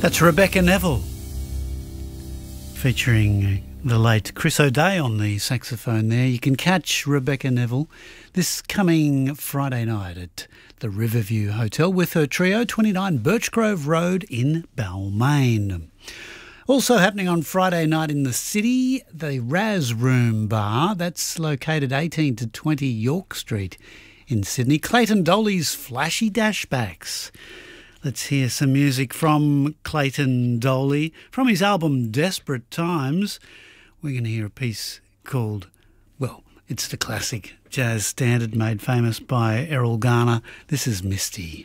That's Rebecca Neville, featuring the late Chris O'Day on the saxophone there. You can catch Rebecca Neville this coming Friday night at the Riverview Hotel with her trio, 29 Birchgrove Road in Balmain. Also happening on Friday night in the city, the Raz Room Bar. That's located 18 to 20 York Street in Sydney. Clayton Doley's Flashy Dashbacks. Let's hear some music from Clayton Doley. From his album Desperate Times, we're going to hear a piece called, well, it's the classic jazz standard made famous by Errol Garner. This is Misty.